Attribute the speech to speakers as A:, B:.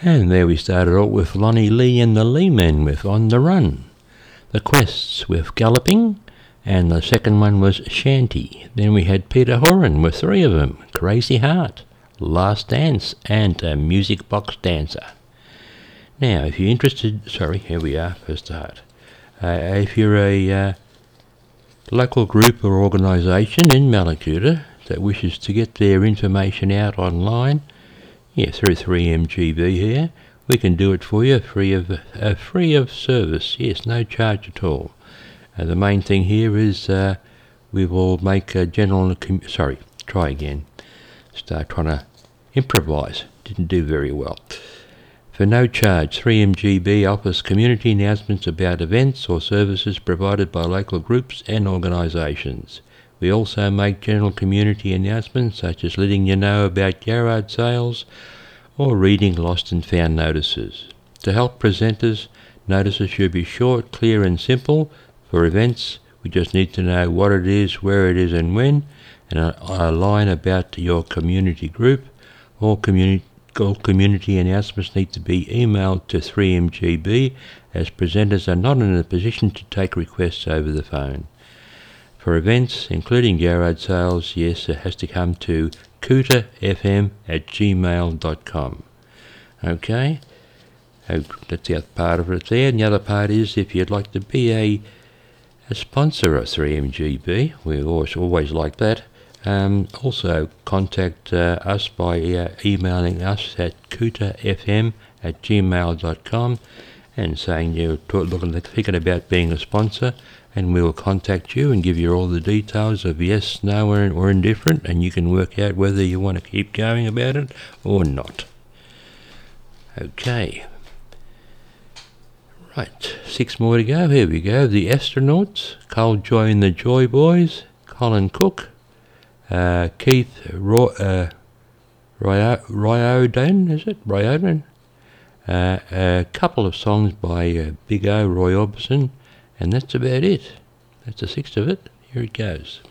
A: And there we started out with Lonnie Lee and the Lee Men with On the Run. The Quests with Galloping, and the second one was Shanty. Then we had Peter Horan with three of them, Crazy Heart, Last Dance, and a Music Box Dancer. Now, if you're interested, here we are for a start. If you're a local group or organisation in Mallacoota that wishes to get their information out online, through 3MGB here, we can do it for you free of service. Yes, no charge at all. The main thing here is we will make a general... try again. Start trying to improvise. Didn't do very well. For no charge, 3MGB offers community announcements about events or services provided by local groups and organisations. We also make general community announcements such as letting you know about garage sales or reading lost and found notices. To help presenters, notices should be short, clear and simple. For events, we just need to know what it is, where it is and when, and a line about your community group. All community announcements need to be emailed to 3MGB, as presenters are not in a position to take requests over the phone. For events, including garage sales, it has to come to cootafm@gmail.com. Okay, that's the other part of it there. And the other part is if you'd like to be a sponsor of 3MGB, we always like that. Also contact us by emailing us at cootafm@gmail.com and saying you're thinking about being a sponsor, and we will contact you and give you all the details of yes, no, or indifferent, and you can work out whether you want to keep going about it or not. Okay. Right, 6 more to go. Here we go. The Astronauts, Cole Joy and the Joy Boys, Colin Cook, Keith Ryoden, is it? Ryoden? A couple of songs by Big O, Roy Orbison, and that's about it. That's the 6th of it. Here it goes.